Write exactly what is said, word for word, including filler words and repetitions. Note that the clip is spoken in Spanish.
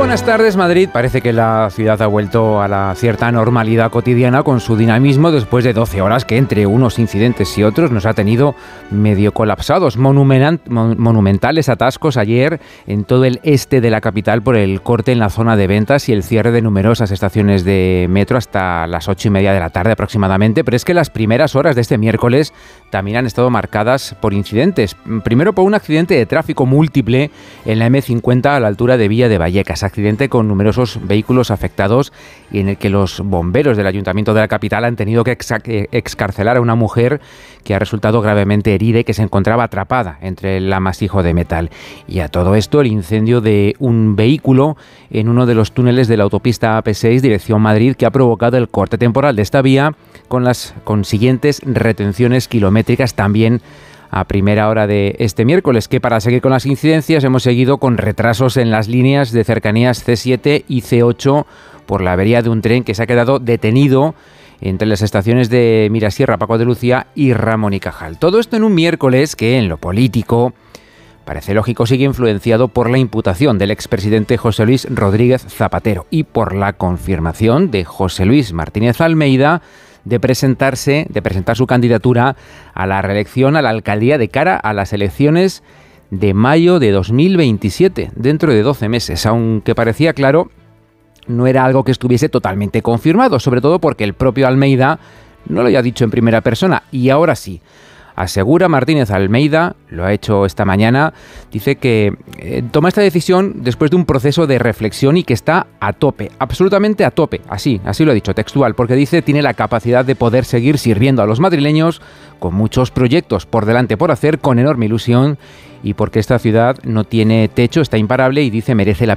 buenas tardes, Madrid. Parece que la ciudad ha vuelto a la cierta normalidad cotidiana con su dinamismo después de doce horas que entre unos incidentes y otros nos ha tenido medio colapsados. Monument- monumentales atascos ayer en todo el este de la capital por el corte en la zona de ventas y el cierre de numerosas estaciones de metro hasta las ocho y media de la tarde aproximadamente. Pero es que las primeras horas de este miércoles también han estado marcadas por incidentes. Primero por un accidente de tráfico múltiple en la eme cincuenta a la altura de Villa de Vallecas. Accidente con numerosos vehículos afectados y en el que los bomberos del Ayuntamiento de la capital han tenido que excarcelar a una mujer que ha resultado gravemente herida y que se encontraba atrapada entre el amasijo de metal. Y a todo esto, el incendio de un vehículo en uno de los túneles de la autopista A P seis dirección Madrid, que ha provocado el corte temporal de esta vía con las consiguientes retenciones kilométricas también a primera hora de este miércoles, que para seguir con las incidencias hemos seguido con retrasos en las líneas de cercanías ce siete y ce ocho por la avería de un tren que se ha quedado detenido entre las estaciones de Mirasierra, Paco de Lucía y Ramón y Cajal. Todo esto en un miércoles que en lo político parece lógico sigue influenciado por la imputación del expresidente José Luis Rodríguez Zapatero y por la confirmación de José Luis Martínez Almeida de presentarse, de presentar su candidatura a la reelección a la alcaldía de cara a las elecciones de mayo de dos mil veintisiete, dentro de doce meses, aunque parecía claro, no era algo que estuviese totalmente confirmado, sobre todo porque el propio Almeida no lo había dicho en primera persona, y ahora sí. Asegura Martínez Almeida, lo ha hecho esta mañana, dice que eh, toma esta decisión después de un proceso de reflexión y que está a tope, absolutamente a tope, así, así lo ha dicho textual, porque dice tiene la capacidad de poder seguir sirviendo a los madrileños con muchos proyectos por delante por hacer, con enorme ilusión, y porque esta ciudad no tiene techo, está imparable y dice merece la